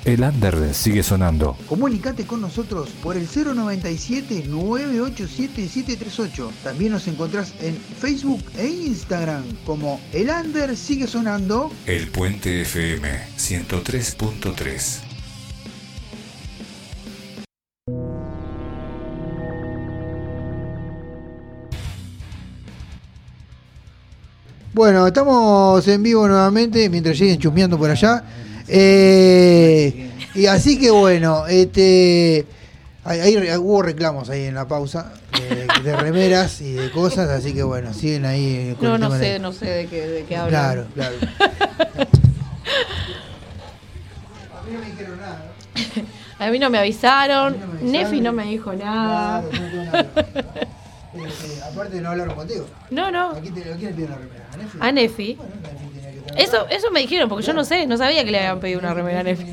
El under sigue sonando. Comunicate con nosotros por el 097-987-738. También nos encontrás en Facebook e Instagram como El Under Sigue Sonando. El Puente FM 103.3. Bueno, estamos en vivo nuevamente mientras lleguen chusmeando por allá. Y así que bueno, hubo reclamos ahí en la pausa de remeras y de cosas, así que bueno, siguen ahí con No el sé de qué hablan. Claro. A mí no me dijeron nada. A mí no me avisaron, Nefi no me dijo nada. Aparte no hablaron contigo. No. ¿A quién le pidieron la remera? ¿A Nefi? Bueno, Nefi tenía que traer. Eso me dijeron, porque yo no sabía que le habían pedido una remera a Nefi.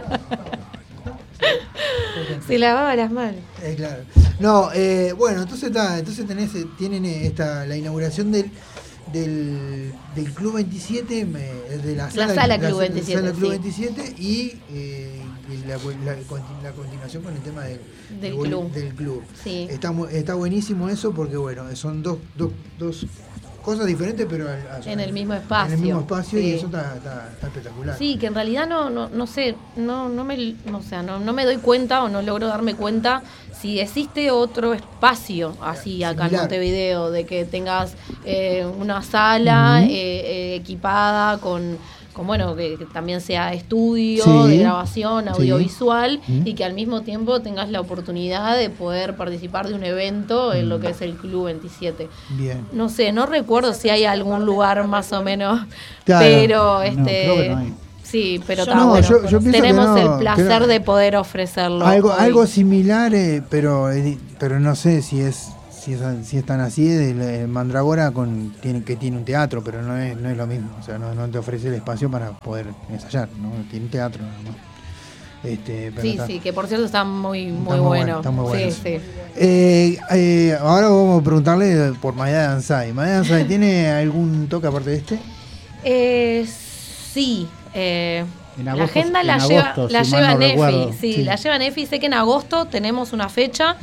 Se lavaba las manos. Claro. No, bueno, entonces tienen la inauguración del Club 27, de la sala Club 27. Sala Club sí. 27 y la continuación con el tema del club. Sí. Está buenísimo eso porque bueno, son dos cosas diferentes pero en el mismo espacio. En el mismo espacio sí. Y eso está espectacular. Sí, que en realidad no sé, no me doy cuenta o no logro darme cuenta si existe otro espacio así acá similar en Montevideo, de que tengas una sala equipada con bueno, que también sea estudio de grabación, audiovisual, y que al mismo tiempo tengas la oportunidad de poder participar de un evento en lo que es el Club 27. Bien. No sé, no recuerdo si hay algún lugar más o menos, Claro. pero creo que no hay. sí, pero yo pienso tenemos que no, el placer de poder ofrecerlo. Algo similar, pero no sé si es tan así, de Mandragora tiene un teatro, pero no es lo mismo, o sea, no te ofrece el espacio para poder ensayar, ¿no? Tiene un teatro nada más. Pero Sí, que por cierto está muy está bueno. Está muy bueno. Sí. Ahora vamos a preguntarle por Mayday Danzai. Mayday Danzai, ¿tiene algún toque aparte de este? Sí. En la agosto, agenda la agosto, lleva si mal no Nefi, recuerdo. sí, la lleva Nefi. Sé que en agosto tenemos una fecha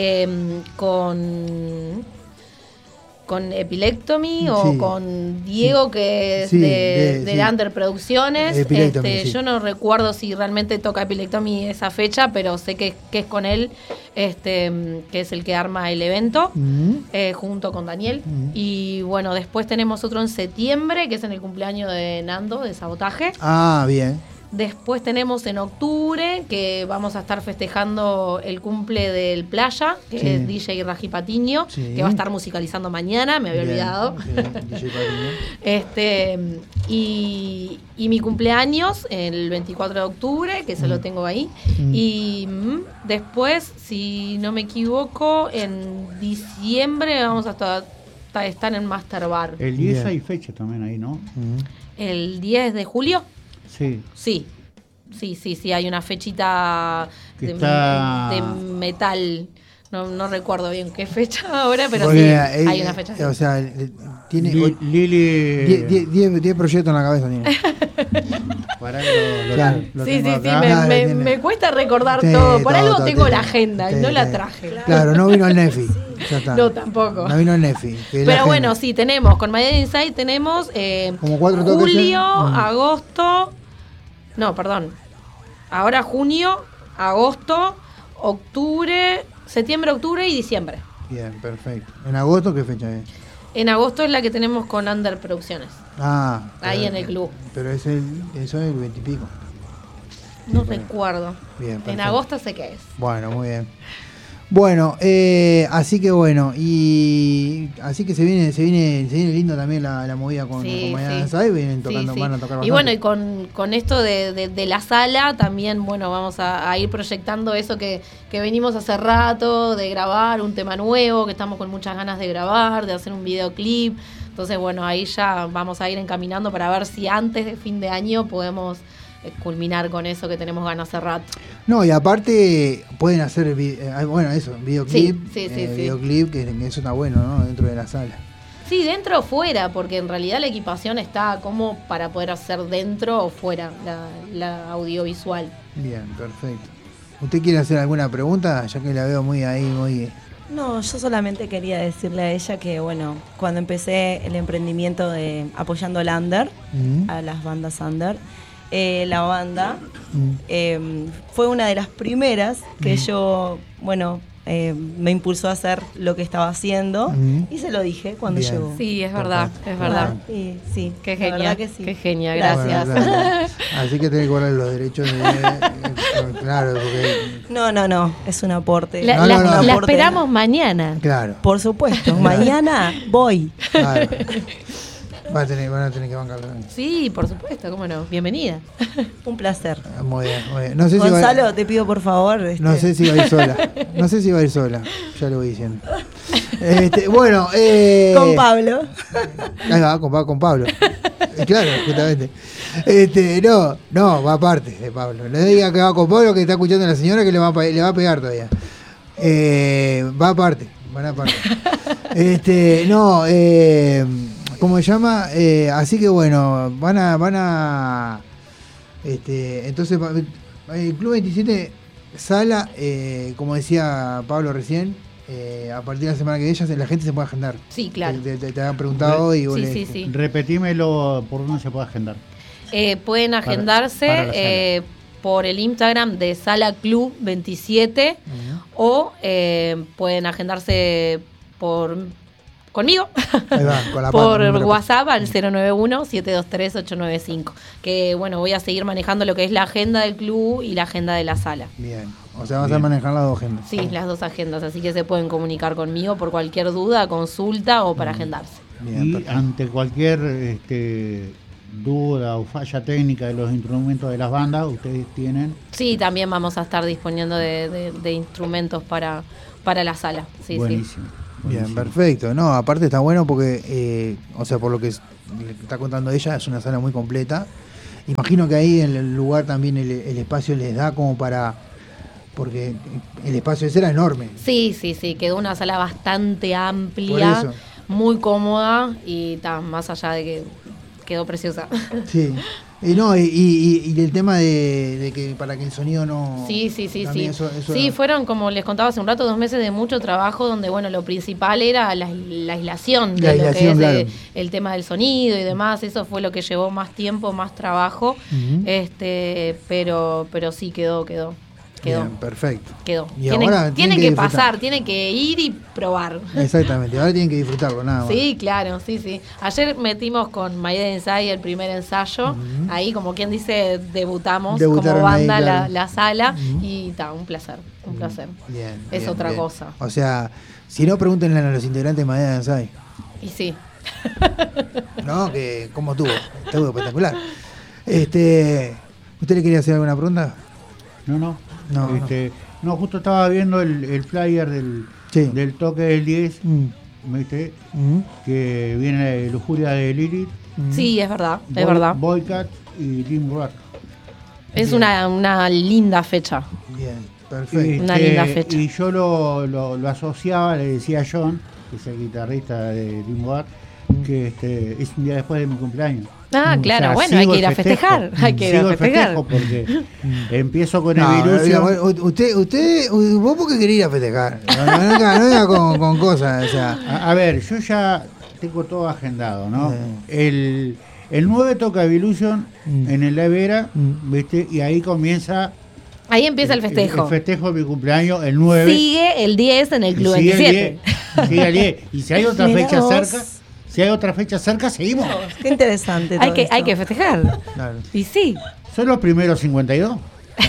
con Epilectomy o con Diego, que es de Under Producciones. Yo no recuerdo si realmente toca Epilectomy esa fecha, pero sé que es con él, que es el que arma el evento, junto con Daniel. Y bueno, después tenemos otro en septiembre, que es en el cumpleaños de Nando, de Sabotaje. Ah, bien. Después tenemos en octubre, que vamos a estar festejando el cumple del Playa, que es DJ Raji Patiño, que va a estar musicalizando mañana, me había olvidado. DJ y mi cumpleaños, el 24 de octubre, que se lo tengo ahí. Y después, si no me equivoco, en diciembre vamos a estar en Master Bar. El 10 hay fecha también ahí, ¿no? El 10 de julio. Sí. Sí, hay una fechita de metal. No recuerdo bien qué fecha ahora, pero porque hay una fecha. O sea, tiene Lili 10 proyectos en la cabeza tiene. Me cuesta recordar todo. Por algo tengo la agenda y no la traje. Claro, no vino el Nefi. Ya está. No, tampoco. No vino el Nefi. Pero bueno, sí, tenemos, con Mayday Inside tenemos como 4 toques. julio, agosto. No, perdón. Ahora junio, agosto, octubre, septiembre, octubre y diciembre. Bien, perfecto. ¿En agosto qué fecha es? En agosto es la que tenemos con Under Producciones. Ahí en el club. Pero eso es el 20 y pico. No recuerdo. Bien, perfecto. En agosto sé qué es. Bueno, muy bien. Bueno, así que bueno, y así que se viene lindo también la movida con Mayday Danzai, vienen tocando, van a tocar bastante. Y bueno, y con esto de la sala también, bueno, vamos a ir proyectando eso que venimos hace rato, de grabar un tema nuevo, que estamos con muchas ganas de grabar, de hacer un videoclip. Entonces, bueno, ahí ya vamos a ir encaminando para ver si antes de fin de año podemos culminar con eso que tenemos ganas hace rato. No, y aparte pueden hacer videoclip, videoclip, que eso está bueno, ¿no? Dentro de la sala. Sí, dentro o fuera, porque en realidad la equipación está como para poder hacer dentro o fuera la audiovisual. Bien, perfecto. ¿Usted quiere hacer alguna pregunta? Ya que la veo muy ahí, muy... No, yo solamente quería decirle a ella que, bueno, cuando empecé el emprendimiento de apoyando al under, a las bandas under, la banda fue una de las primeras que yo, bueno, me impulsó a hacer lo que estaba haciendo y se lo dije cuando llegó. Sí, es verdad, es verdad. Sí, qué genia, que sí. Qué genia, gracias. Bueno, claro. Así que tenés que cobrar los derechos de... claro, porque... No, es un aporte. La esperamos mañana. Claro. Por supuesto, mañana voy. Claro. Van a tener que bancarlo. Sí, por supuesto, cómo no. Bienvenida. Un placer. Muy bien, muy bien. No sé Gonzalo, te pido por favor. No sé si va a ir sola. No sé si va a ir sola. Ya lo voy diciendo. Bueno. Con Pablo. Ahí va, con Pablo. Claro, justamente. No, va aparte de Pablo. No diga que va con Pablo, que está escuchando a la señora que le va a pegar todavía. Va aparte. Van aparte. ¿Cómo se llama? Así que bueno, van a entonces el Club 27 Sala, como decía Pablo recién, a partir de la semana que viene la gente se puede agendar. Sí, claro. Te han preguntado y vos sí. Repetímelo por dónde se puede agendar. Pueden agendarse por el Instagram de Sala Club 27 o pueden agendarse conmigo, ahí va, con la por WhatsApp al 091-723-895. Que bueno, voy a seguir manejando lo que es la agenda del club y la agenda de la sala. Bien, o sea, vas a manejar las dos agendas. Sí, las dos agendas, así que se pueden comunicar conmigo por cualquier duda, consulta o para agendarse. Bien, y perfecto. Ante cualquier duda o falla técnica de los instrumentos de las bandas, ustedes tienen... Sí, también vamos a estar disponiendo de instrumentos para la sala. Sí, buenísimo. Sí. Bien, perfecto. No, aparte está bueno porque, o sea, por lo que le está contando ella, es una sala muy completa. Imagino que ahí en el lugar también el espacio les da como para... Porque el espacio ese era enorme. Sí, quedó una sala bastante amplia, muy cómoda y más allá de que quedó preciosa. Sí. Y el tema de que para que el sonido no... Sí. Eso sí, fueron, como les contaba hace un rato, 2 meses de mucho trabajo donde, bueno, lo principal era la aislación de lo que es claro. El tema del sonido y demás. Eso fue lo que llevó más tiempo, más trabajo. Pero sí quedó. Bien, perfecto. Quedó. Y ahora tienen que pasar, tienen que ir y probar. Exactamente, ahora tienen que disfrutarlo, nada más. Sí, claro, sí. Ayer metimos con My Dead Inside el primer ensayo. Ahí, como quien dice, debutaron como banda ahí, claro. la sala. Y un placer. Bien. Es bien, otra bien. cosa. O sea, si no, pregúntenle a los integrantes de My Dead Inside. Y sí. No, que cómo estuvo espectacular. ¿Usted le quería hacer alguna pregunta? No, justo estaba viendo el flyer del toque del 10, ¿viste? Que viene Lujuria de Lilith. Sí, es verdad, Boycat y Lim Rock. Es una linda fecha. Bien, perfecto. Una linda fecha. Y yo lo asociaba, le decía a John, que es el guitarrista de Lim Rock, que es un día después de mi cumpleaños. Ah, claro, bueno, hay que ir a festejar. Porque empiezo con Evolution. ¿Vos por qué querés ir a festejar? No venga con cosas. O sea. A ver, yo ya tengo todo agendado, ¿no? El 9 toca Evolution en el La Vera, ¿viste? Y ahí comienza... Ahí empieza el festejo. El festejo de mi cumpleaños, el 9. Sigue el 10 en el Club 27. Sigue el 10. Y si hay otra fecha cerca... Si hay otra fecha cerca, seguimos. Qué interesante. Hay que festejar. Claro. Y sí. Son los primeros 52.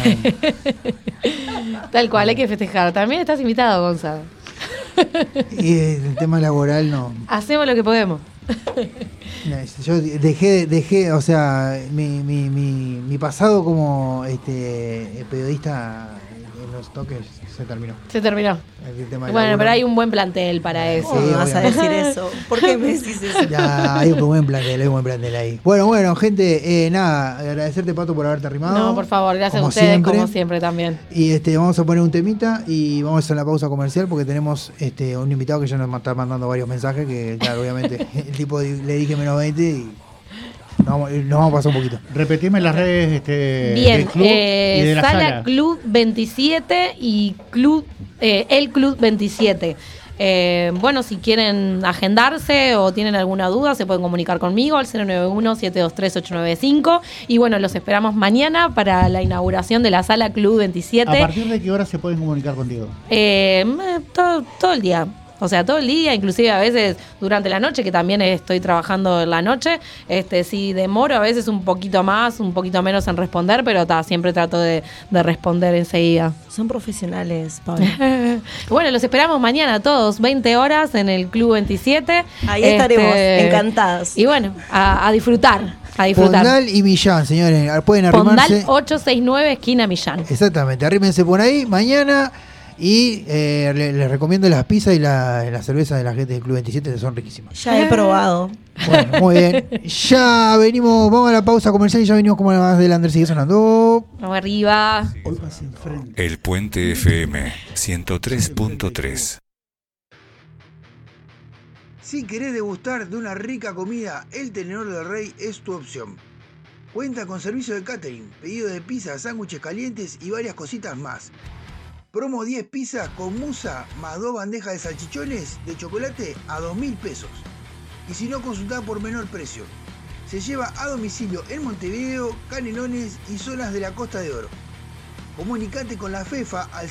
Tal cual, hay que festejar. También estás invitado, Gonzalo. Y el tema laboral no. Hacemos lo que podemos. Yo dejé, o sea, mi pasado como periodista los toques se terminó. Se terminó. Bueno, pero hay un buen plantel para eso. Sí, vas a decir eso. ¿Por qué me decís eso? Ya, hay un buen plantel ahí. Bueno, gente, nada, agradecerte, Pato, por haberte arrimado. No, por favor, gracias a ustedes, como siempre también. Y vamos a poner un temita y vamos a hacer la pausa comercial porque tenemos un invitado que ya nos está mandando varios mensajes que, claro, obviamente, el tipo le dije menos 20 y nos vamos a pasar un poquito. Repetime las redes bien, del club y de la sala. Club 27 y el Club 27. Bueno, si quieren agendarse o tienen alguna duda, se pueden comunicar conmigo al 091-723-895. Y bueno, los esperamos mañana para la inauguración de la sala Club 27. ¿A partir de qué hora se pueden comunicar contigo? Todo el día. O sea, todo el día, inclusive a veces durante la noche, que también estoy trabajando en la noche. Si demoro a veces un poquito más, un poquito menos en responder, pero siempre trato de responder enseguida. Son profesionales, Pablo. Bueno, los esperamos mañana todos, 20 horas en el Club 27. Ahí estaremos, encantados. Y bueno, a disfrutar. Pondal y Millán, señores, pueden arrimarse. Pondal 869, esquina Millán. Exactamente, arrímense por ahí mañana. Y les recomiendo las pizzas y la cerveza de la gente del Club 27, que son riquísimas. Ya he probado. Bueno, muy bien. Ya venimos, vamos a la pausa comercial y ya venimos como más del Ander sigue sonando. Vamos arriba. El Puente FM 103.3. Si querés degustar de una rica comida, El Tenedor del Rey es tu opción. Cuenta con servicio de catering, pedido de pizza, sándwiches calientes y varias cositas más. Promo 10 pizzas con musa más 2 bandejas de salchichones de chocolate a 2.000 pesos. Y si no, consultá por menor precio. Se lleva a domicilio en Montevideo, Canelones y zonas de la Costa de Oro. Comunicate con la FEFA al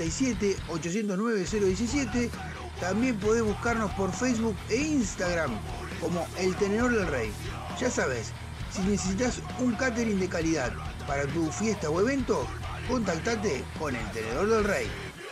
097-809-017. También podés buscarnos por Facebook e Instagram como El Tenedor del Rey. Ya sabes, si necesitas un catering de calidad para tu fiesta o evento, contactate con El Tenedor del Rey.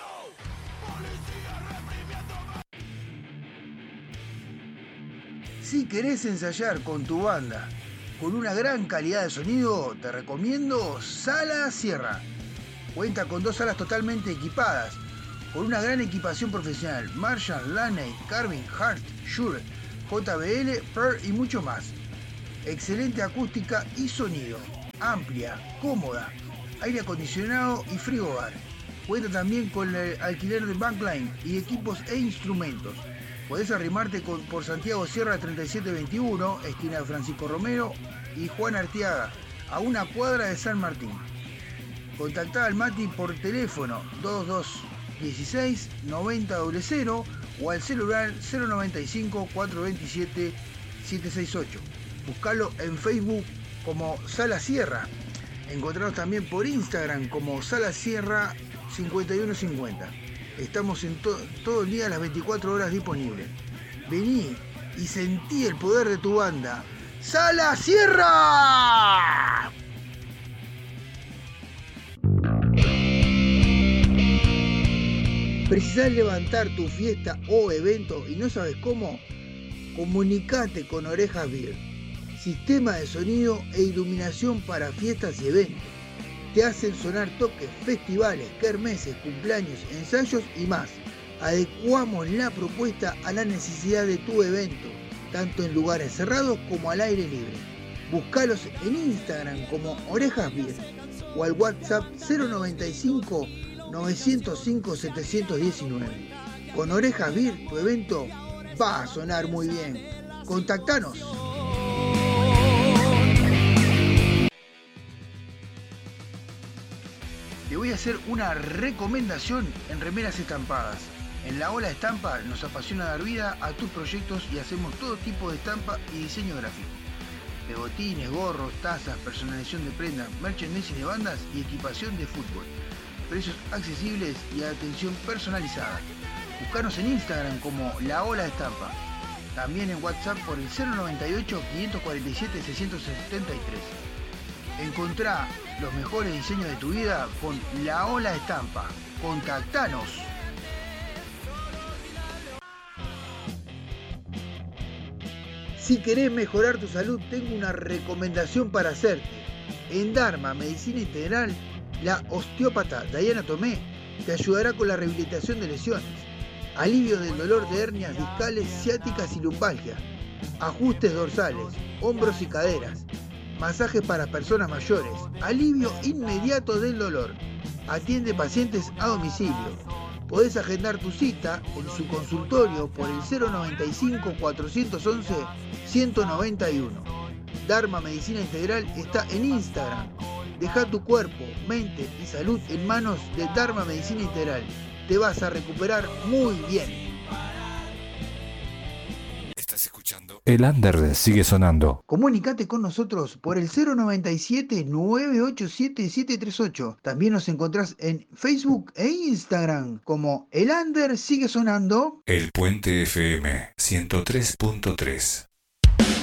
Si querés ensayar con tu banda con una gran calidad de sonido, te recomiendo Sala Sierra. Cuenta con 2 salas totalmente equipadas, con una gran equipación profesional: Marshall, Laney, Carvin, Hart, Shure, JBL, Pearl y mucho más. Excelente acústica y sonido, amplia, cómoda, aire acondicionado y frigobar. Cuenta también con el alquiler de backline y equipos e instrumentos. Podés arrimarte por Santiago Sierra 3721, esquina de Francisco Romero y Juan Arteaga, a una cuadra de San Martín. Contactá al Mati por teléfono 2216 9000 o al celular 095 427 768. Buscalo en Facebook como Sala Sierra. Encontranos también por Instagram como Sala Sierra 5150. Estamos en todo el día, las 24 horas disponibles. Vení y sentí el poder de tu banda. ¡Sala Sierra! ¿Precisás levantar tu fiesta o evento y no sabes cómo? Comunicate con Orejas Beer. Sistema de sonido e iluminación para fiestas y eventos. Te hacen sonar toques, festivales, kermeses, cumpleaños, ensayos y más. Adecuamos la propuesta a la necesidad de tu evento, tanto en lugares cerrados como al aire libre. Búscalos en Instagram como Orejas Beer o al WhatsApp 095 905 719. Con Orejas Beer tu evento va a sonar muy bien. Contactanos. Te voy a hacer una recomendación en remeras estampadas. En La Ola Estampa nos apasiona dar vida a tus proyectos y hacemos todo tipo de estampa y diseño gráfico. Pegotines, gorros, tazas, personalización de prendas, merchandising de bandas y equipación de fútbol. Precios accesibles y atención personalizada. Búscanos en Instagram como La Ola Estampa. También en WhatsApp por el 098 547 673. Encontrá los mejores diseños de tu vida con La Ola Estampa. Contactanos. Si querés mejorar tu salud, tengo una recomendación para hacerte. En Dharma Medicina Integral La osteópata Diana Tomé te ayudará con la rehabilitación de lesiones, alivio del dolor de hernias discales, ciáticas y lumbalgia, ajustes dorsales, hombros y caderas, masajes para personas mayores, alivio inmediato del dolor. Atiende pacientes a domicilio. Podés agendar tu cita en su consultorio por el 095-411-191. Dharma Medicina Integral está en Instagram. Deja tu cuerpo, mente y salud en manos de Dharma Medicina Integral. Te vas a recuperar muy bien. Estás escuchando. El Under sigue sonando. Comunicate con nosotros por el 097-987-738. También nos encontrás en Facebook e Instagram como El Under sigue sonando. El Puente FM 103.3.